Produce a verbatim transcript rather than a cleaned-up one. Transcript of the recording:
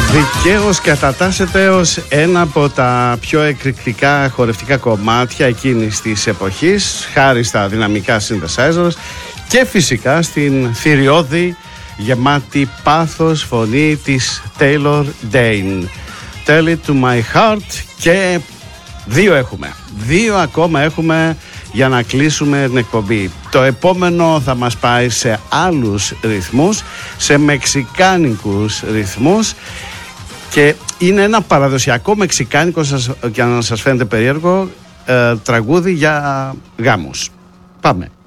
Δικαίως κατατάσσεται ως ένα από τα πιο εκρηκτικά χορευτικά κομμάτια εκείνης της εποχής, χάρη στα δυναμικά synthesizers και φυσικά στην θηριώδη γεμάτη πάθος φωνή της Taylor Dayne. Tell it to my heart. Και δύο έχουμε, δύο ακόμα έχουμε για να κλείσουμε την εκπομπή. Το επόμενο θα μας πάει σε άλλους ρυθμούς, σε μεξικάνικους ρυθμούς, και είναι ένα παραδοσιακό μεξικάνικο, για να σας φαίνεται περίεργο, ε, τραγούδι για γάμους. Πάμε.